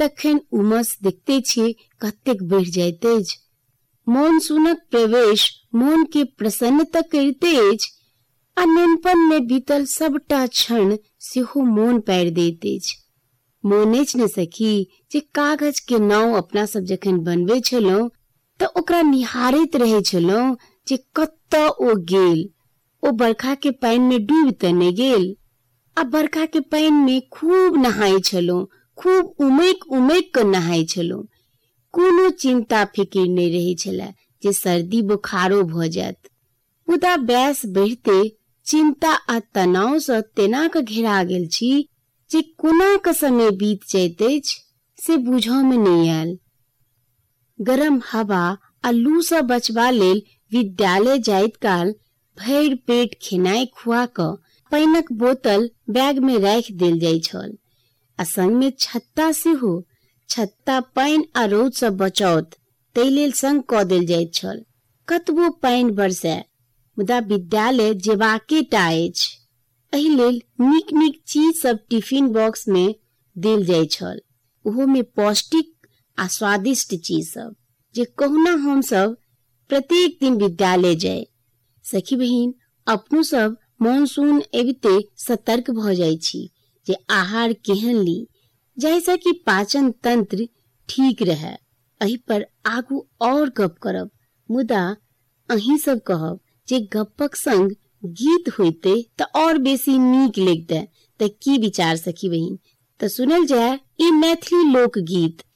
तखन उमस देखते छी कतेक बढ़ जाइत अछि। मॉनसूनक प्रवेश मोन के प्रसन्न तऽ करिते अछि आ नेनपन में बीतल सबटा क्षण सेहो मोन पारि दैत अछि। मोन अछि ने सखी जे कागज के नाव अपना सब जखन बनबै छलहुँ तऽ ओकरा निहारैत रहै छलहुँ जे कतऽ ओ गेल, ओ बरखा के पानि में डूबि तऽ नहि गेल। आ बरखा के पानि में खूब नहाय छलहुँ, खूब उमैक कऽ नहाय छलहुँ। कोनो चिंता फिकिर नहीं रहे छले जे सर्दी बुखारो भऽ जायत। मुदा वयस बढ़िते चिंता आ तनाव सँ तेना कऽ घेरा गेल छी जे कोना कऽ समय बीत जाइत अछि से बुझऽ में नहीं आयल। गरम हवा आ लू सँ बचबा लेल विद्यालय जाइत काल भरि पेट खेनाइ खुआ कऽ पानिक बोतल बैग में राखि देल जाइ छल आ संग में छत्ता सेहो। छत्ता पानि आ रौद सँ बचाओत ताहि लेल संग कऽ देल जाइत छल। कतबो पानि बरसै मुदा विद्यालय जेबाके टा अछि, एहि लेल नीक नीक चीज सब टिफिन बॉक्स में देल जाइ छल, ओहो में पौष्टिक आ स्वादिष्ट चीज सब, जे कहुना हम सब प्रत्येक दिन विद्यालय जाय। सखी बहिन, अपनो सब मॉनसून अबिते सतर्क भऽ जाइ छी जे आहार केहन ली जाहिसँ कि पाचन तंत्र ठीक रहै। एहि पर आगू और गप करब, मुदा अहीं सब कहब जे गपक संग गीत होइते तऽ और बेसी नीक लगिते। तऽ की विचार सखी बहिन? तऽ सुनल जाय ई मैथिली लोकगीत।